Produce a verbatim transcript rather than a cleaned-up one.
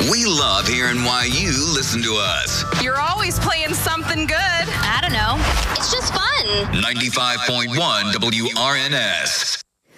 We love hearing why you listen to us. You're always playing something good. I don't know. It's just fun. ninety-five point one W R N S.